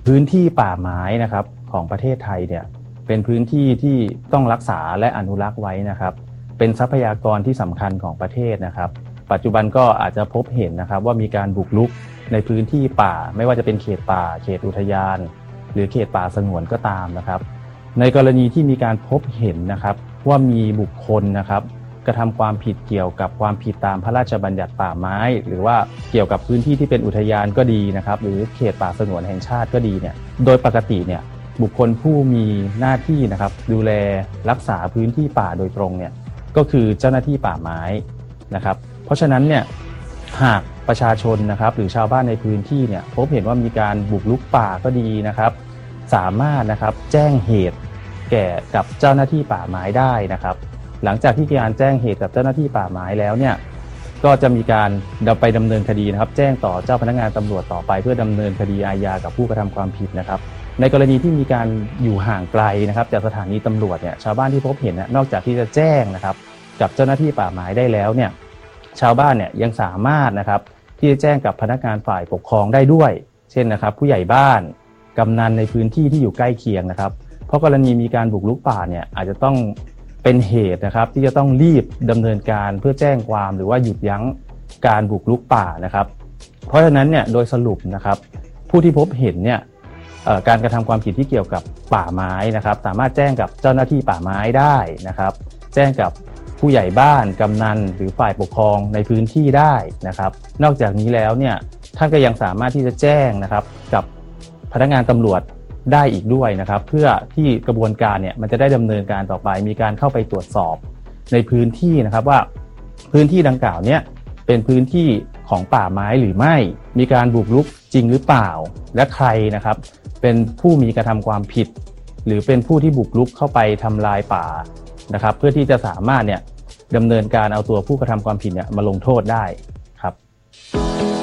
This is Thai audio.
พื้นที่ป่าไม้นะครับของประเทศไทยเนี่ยเป็นพื้นที่ที่ต้องรักษาและอนุรักษ์ไว้นะครับเป็นทรัพยากรที่สำคัญของประเทศนะครับปัจจุบันก็อาจจะพบเห็นนะครับว่ามีการบุกรุกในพื้นที่ป่าไม่ว่าจะเป็นเขตป่าเขตอุทยานหรือเขตป่าสงวนก็ตามนะครับในกรณีที่มีการพบเห็นนะครับว่ามีบุคคลนะครับกระทำความผิดเกี่ยวกับความผิดตามพระราชบัญญัติป่าไม้หรือว่าเกี่ยวกับพื้นที่ที่เป็นอุทยานก็ดีนะครับหรือเขตป่าสงวนแห่งชาติก็ดีเนี่ยโดยปกติเนี่ยบุคคลผู้มีหน้าที่นะครับดูแลรักษาพื้นที่ป่าโดยตรงเนี่ยก็คือเจ้าหน้าที่ป่าไม้นะครับเพราะฉะนั้นเนี่ยหากประชาชนนะครับหรือชาวบ้านในพื้นที่เนี่ยพบเห็นว่ามีการบุกรุกป่าก็ดีนะครับสามารถนะครับแจ้งเหตุแก่กับเจ้าหน้าที่ป่าไม้ได้นะครับหลังจากที่มีการแจ้งเหตุกับเจ้าหน้าที่ป่าไม้แล้วเนี่ยก็จะมีการไปดำเนินคดีนะครับแจ้งต่อเจ้าพนักงานตำรวจต่อไปเพื่อดำเนินคดีอาญากับผู้กระทำความผิดนะครับในกรณีที่มีการอยู่ห่างไกลนะครับจากสถานีตำรวจเนี่ยชาวบ้านที่พบเห็นนอกจากที่จะแจ้งนะครับกับเจ้าหน้าที่ป่าไม้ได้แล้วเนี่ยชาวบ้านเนี่ยยังสามารถนะครับที่จะแจ้งกับพนักงานฝ่ายปกครองได้ด้วยเช่นนะครับผู้ใหญ่บ้านกำนันในพื้นที่ที่อยู่ใกล้เคียงนะครับเพราะกรณีมีการบุกรุกป่าเนี่ยอาจจะต้องเป็นเหตุนะครับที่จะต้องรีบดำเนินการเพื่อแจ้งความหรือว่าหยุดยั้งการบุกรุกป่านะครับเพราะฉะนั้นเนี่ยโดยสรุปนะครับผู้ที่พบเห็นเนี่ยการกระทำความผิดที่เกี่ยวกับป่าไม้นะครับสามารถแจ้งกับเจ้าหน้าที่ป่าไม้ได้นะครับแจ้งกับผู้ใหญ่บ้านกำนันหรือฝ่ายปกครองในพื้นที่ได้นะครับนอกจากนี้แล้วเนี่ยท่านก็ยังสามารถที่จะแจ้งนะครับกับพนักงานตำรวจได้อีกด้วยนะครับเพื่อที่กระบวนการเนี่ยมันจะได้ดำเนินการต่อไปมีการเข้าไปตรวจสอบในพื้นที่นะครับว่าพื้นที่ดังกล่าวเนี่ยเป็นพื้นที่ของป่าไม้หรือไม่มีการบุกรุกจริงหรือเปล่าและใครนะครับเป็นผู้มีกระทำความผิดหรือเป็นผู้ที่บุกรุกเข้าไปทำลายป่านะครับเพื่อที่จะสามารถเนี่ยดำเนินการเอาตัวผู้กระทำความผิดเนี่ยมาลงโทษได้ครับ